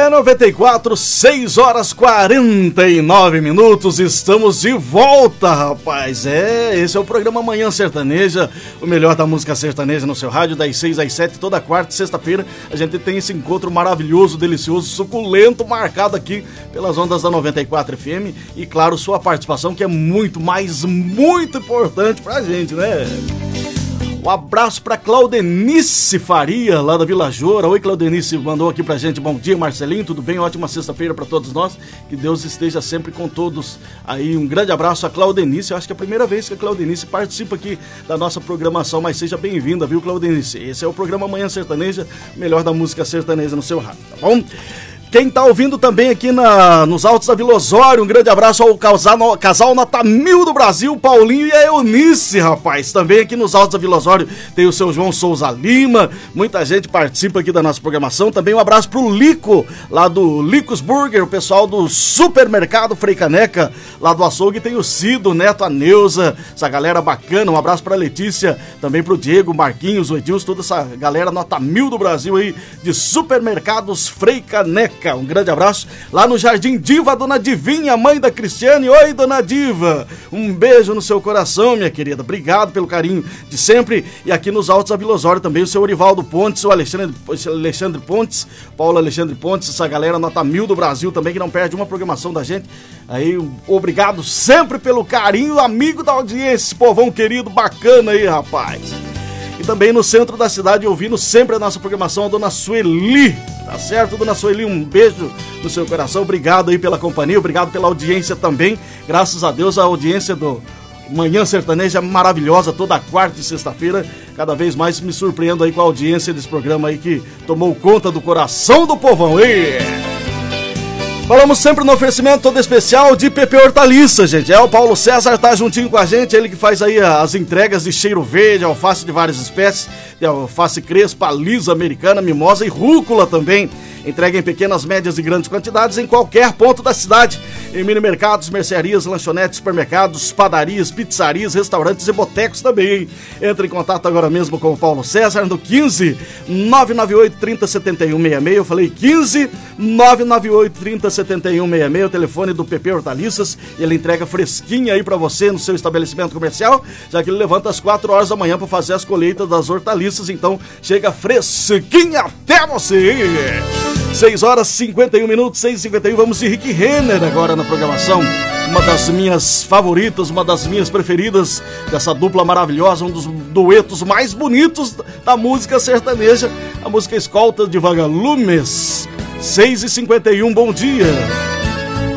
Na 94, 6 horas 49 minutos, estamos de volta, rapaz. Esse é o programa Manhã Sertaneja, o melhor da música sertaneja no seu rádio, das 6 às 7, toda quarta e sexta-feira. A gente tem esse encontro maravilhoso, delicioso, suculento, marcado aqui pelas ondas da 94 FM. E claro, sua participação, que é muito, mas muito importante pra gente, né? Um abraço pra Claudenice Faria, lá da Vila Joura. Oi, Claudenice, mandou aqui pra gente. Bom dia, Marcelinho, tudo bem? Ótima sexta-feira pra todos nós. Que Deus esteja sempre com todos aí. Um grande abraço a Claudenice. Eu acho que é a primeira vez que a Claudenice participa aqui da nossa programação, mas seja bem-vinda, viu, Claudenice? Esse é o programa Manhã Sertaneja, melhor da música sertaneja no seu rádio, tá bom? Quem tá ouvindo também aqui nos altos da Vila Osório, um grande abraço ao casal nota 1000 do Brasil, Paulinho e a Eunice, rapaz. Também aqui nos altos da Vila Osório tem o seu João Souza Lima, muita gente participa aqui da nossa programação. Também um abraço pro Lico, lá do Licos Burger, o pessoal do supermercado Frei Caneca, lá do açougue. Tem o Cido, o Neto, a Neuza, essa galera bacana. Um abraço pra Letícia, também pro Diego, Marquinhos, o Edilson, toda essa galera nota 1000 do Brasil aí, de supermercados Frei Caneca. Um grande abraço lá no Jardim Diva, a dona Divinha, mãe da Cristiane. Oi, dona Diva, um beijo no seu coração, minha querida, obrigado pelo carinho de sempre. E aqui nos altos da Vila Osório também o seu Orivaldo Pontes, o Alexandre Pontes, Paulo Alexandre Pontes, essa galera nota 1000 do Brasil também, que não perde uma programação da gente aí. Obrigado sempre pelo carinho, amigo da audiência, esse povão querido, bacana aí, rapaz. E também no centro da cidade, ouvindo sempre a nossa programação, a dona Sueli. Tá certo, dona Sueli? Um beijo no seu coração. Obrigado aí pela companhia, obrigado pela audiência também. Graças a Deus, a audiência do Manhã Sertaneja é maravilhosa, toda quarta e sexta-feira. Cada vez mais me surpreendo aí com a audiência desse programa aí que tomou conta do coração do povão. Falamos sempre no oferecimento todo especial de PP Hortaliça, gente. O Paulo César tá juntinho com a gente, ele que faz aí as entregas de cheiro verde, alface de várias espécies, de alface crespa, lisa, americana, mimosa e rúcula também. Entrega em pequenas, médias e grandes quantidades em qualquer ponto da cidade. Em mini mercados, mercearias, lanchonetes, supermercados, padarias, pizzarias, restaurantes e botecos também. Entre em contato agora mesmo com o Paulo César no 15 998 30 71 66. Eu falei 15 998 30 71 66, o telefone do PP Hortaliças. Ele entrega fresquinha aí pra você no seu estabelecimento comercial, já que ele levanta às 4 horas da manhã para fazer as colheitas das hortaliças. Então chega fresquinha até você. 6 horas 51 minutos, 6h51, vamos de Rick Renner agora na programação. Uma das minhas favoritas, uma das minhas preferidas dessa dupla maravilhosa, um dos duetos mais bonitos da música sertaneja, a música Escolta de Vagalumes. 6h51, bom dia.